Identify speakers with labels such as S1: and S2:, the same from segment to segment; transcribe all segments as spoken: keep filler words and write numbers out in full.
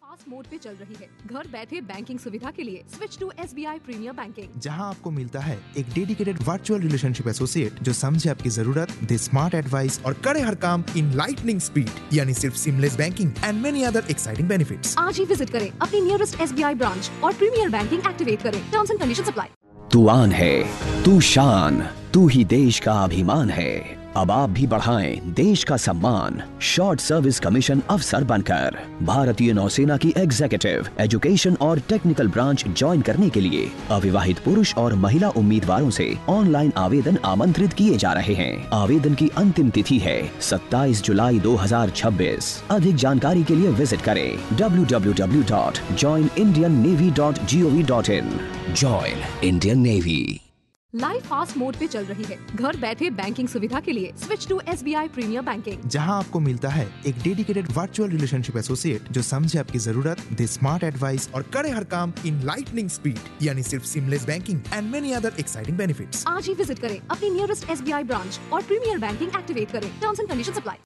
S1: Fast mode पे चल रही है। घर बैठे बैंकिंग सुविधा के लिए switch to S B I premiere banking,
S2: जहां आपको मिलता है एक डेडिकेटेड वर्चुअल रिलेशनशिप एसोसिएट जो समझे आपकी जरूरत, दे स्मार्ट एडवाइस और करे हर काम इन लाइटनिंग स्पीड, यानी सिर्फ seamless banking and many other exciting benefits.
S1: आज ही विजिट करें अपनी nearest S B I branch और प्रीमियर बैंकिंग एक्टिवेट करें। Terms and conditions apply.
S3: तू आन है, तू शान, तू ही देश का अभिमान है। अब आप भी बढ़ाएं देश का सम्मान शॉर्ट सर्विस कमीशन अफसर बनकर। भारतीय नौसेना की एग्जीक्यूटिव, एजुकेशन और टेक्निकल ब्रांच ज्वाइन करने के लिए अविवाहित पुरुष और महिला उम्मीदवारों से ऑनलाइन आवेदन आमंत्रित किए जा रहे हैं। आवेदन की अंतिम तिथि है सत्ताईस जुलाई दो हजार छब्बीस। अधिक जानकारी के लिए विजिट करें W W W dot join Indian navy dot G O V dot in. Join Indian navy.
S1: Life fast mode पे चल रही है। घर बैठे बैंकिंग सुविधा के लिए switch to S B I premiere banking,
S2: जहां आपको मिलता है एक डेडिकेटेड वर्चुअल रिलेशनशिप एसोसिएट जो समझे आपकी जरूरत, दे स्मार्ट एडवाइस और करे हर काम इन लाइटनिंग स्पीड, यानी सिर्फ seamless banking and many other exciting benefits.
S1: आज ही विजिट करें अपनी nearest S B I branch और प्रीमियर बैंकिंग एक्टिवेट करें। Terms and conditions apply.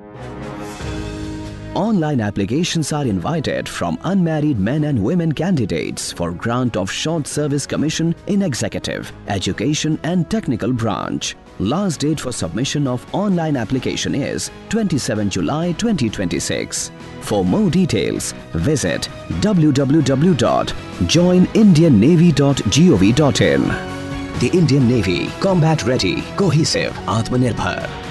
S3: Online applications are invited from unmarried men and women candidates for grant of short service commission in executive, education and technical branch. Last date for submission of online application is twenty-seventh July twenty twenty-six. For more details, visit w w w dot join indian navy dot gov dot in. The Indian Navy, combat ready, cohesive, Atmanirbhar.